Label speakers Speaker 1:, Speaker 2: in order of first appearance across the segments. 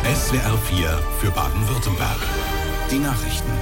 Speaker 1: SWR 4 für Baden-Württemberg. Die Nachrichten.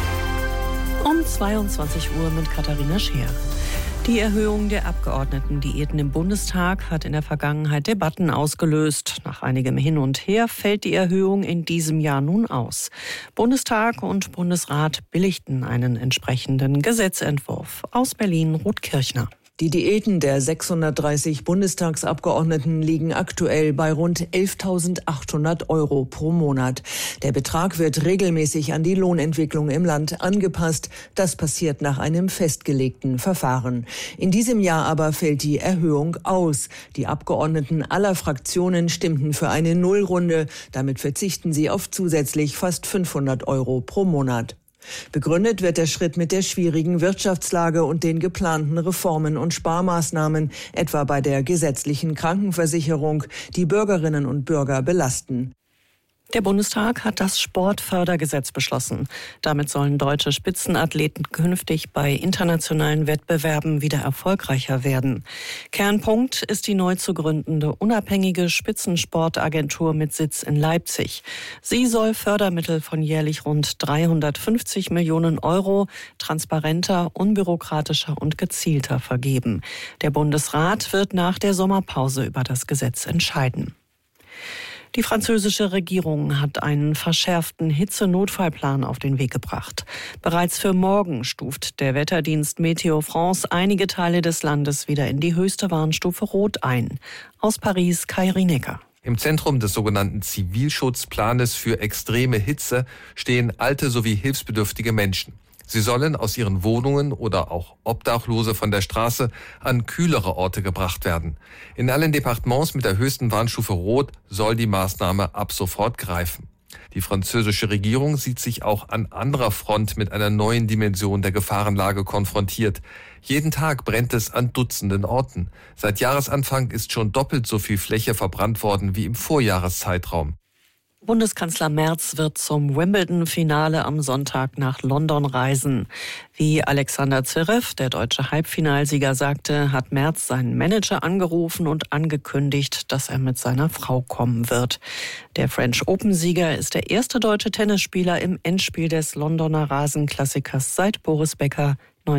Speaker 2: Um 22 Uhr mit Katharina Scheer. Die Erhöhung der Abgeordnetendiäten im Bundestag hat in der Vergangenheit Debatten ausgelöst. Nach einigem Hin und Her fällt die Erhöhung in diesem Jahr nun aus. Bundestag und Bundesrat billigten einen entsprechenden Gesetzentwurf. Aus Berlin, Ruth Kirchner.
Speaker 3: Die Diäten der 630 Bundestagsabgeordneten liegen aktuell bei rund 11.800 € pro Monat. Der Betrag wird regelmäßig an die Lohnentwicklung im Land angepasst. Das passiert nach einem festgelegten Verfahren. In diesem Jahr aber fällt die Erhöhung aus. Die Abgeordneten aller Fraktionen stimmten für eine Nullrunde. Damit verzichten sie auf zusätzlich fast 500 € pro Monat. Begründet wird der Schritt mit der schwierigen Wirtschaftslage und den geplanten Reformen und Sparmaßnahmen, etwa bei der gesetzlichen Krankenversicherung, die Bürgerinnen und Bürger belasten.
Speaker 2: Der Bundestag hat das Sportfördergesetz beschlossen. Damit sollen deutsche Spitzenathleten künftig bei internationalen Wettbewerben wieder erfolgreicher werden. Kernpunkt ist die neu zu gründende unabhängige Spitzensportagentur mit Sitz in Leipzig. Sie soll Fördermittel von jährlich rund 350 Millionen € transparenter, unbürokratischer und gezielter vergeben. Der Bundesrat wird nach der Sommerpause über das Gesetz entscheiden. Die französische Regierung hat einen verschärften Hitzenotfallplan auf den Weg gebracht. Bereits für morgen stuft der Wetterdienst Meteo France einige Teile des Landes wieder in die höchste Warnstufe Rot ein. Aus Paris, Kai Rienecker.
Speaker 4: Im Zentrum des sogenannten Zivilschutzplanes für extreme Hitze stehen alte sowie hilfsbedürftige Menschen. Sie sollen aus ihren Wohnungen oder auch Obdachlose von der Straße an kühlere Orte gebracht werden. In allen Departements mit der höchsten Warnstufe Rot soll die Maßnahme ab sofort greifen. Die französische Regierung sieht sich auch an anderer Front mit einer neuen Dimension der Gefahrenlage konfrontiert. Jeden Tag brennt es an Dutzenden Orten. Seit Jahresanfang ist schon doppelt so viel Fläche verbrannt worden wie im Vorjahreszeitraum.
Speaker 2: Bundeskanzler Merz wird zum Wimbledon-Finale am Sonntag nach London reisen. Wie Alexander Zverev, der deutsche Halbfinalsieger, sagte, hat Merz seinen Manager angerufen und angekündigt, dass er mit seiner Frau kommen wird. Der French Open-Sieger ist der erste deutsche Tennisspieler im Endspiel des Londoner Rasenklassikers seit Boris Becker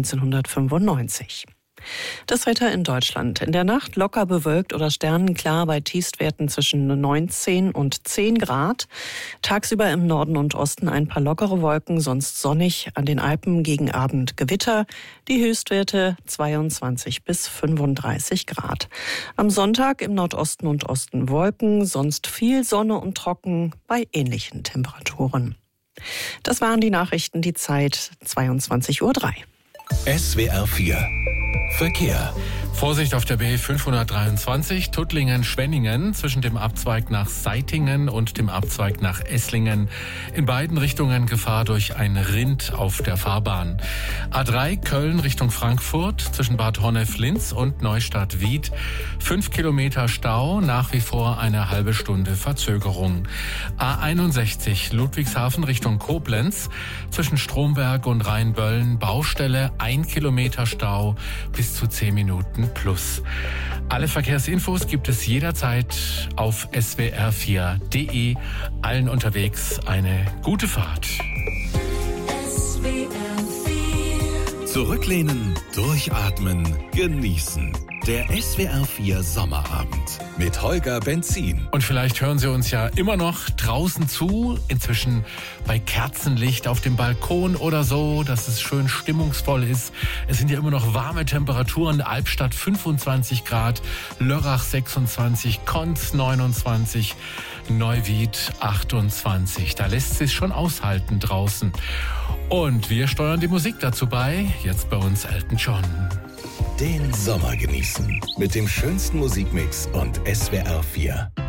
Speaker 2: 1995. Das Wetter in Deutschland. In der Nacht locker bewölkt oder sternenklar bei Tiefstwerten zwischen 19 und 10 Grad. Tagsüber im Norden und Osten ein paar lockere Wolken, sonst sonnig. An den Alpen gegen Abend Gewitter. Die Höchstwerte 22 bis 35 Grad. Am Sonntag im Nordosten und Osten Wolken, sonst viel Sonne und trocken bei ähnlichen Temperaturen. Das waren die Nachrichten, die Zeit 22:03 Uhr.
Speaker 1: SWR 4 Verkehr.
Speaker 5: Vorsicht auf der B 523 Tuttlingen-Schwenningen zwischen dem Abzweig nach Seitingen und dem Abzweig nach Esslingen. In beiden Richtungen Gefahr durch ein Rind auf der Fahrbahn. A3 Köln Richtung Frankfurt zwischen Bad Honnef-Linz und Neustadt-Wied. 5 Kilometer Stau, nach wie vor eine halbe Stunde Verzögerung. A61 Ludwigshafen Richtung Koblenz zwischen Stromberg und Rheinböllen. Baustelle, 1 Kilometer Stau, bis zu 10 Minuten plus. Alle Verkehrsinfos gibt es jederzeit auf swr4.de. Allen unterwegs eine gute Fahrt.
Speaker 1: Zurücklehnen, durchatmen, genießen. Der SWR 4 Sommerabend mit Holger Benzin.
Speaker 5: Und vielleicht hören Sie uns ja immer noch draußen zu, inzwischen bei Kerzenlicht auf dem Balkon oder so, dass es schön stimmungsvoll ist. Es sind ja immer noch warme Temperaturen, Albstadt 25 Grad, Lörrach 26, Konz 29, Neuwied 28. Da lässt es sich schon aushalten draußen. Und wir steuern die Musik dazu bei, jetzt bei uns Elton John.
Speaker 1: Den Sommer genießen mit dem schönsten Musikmix und SWR 4.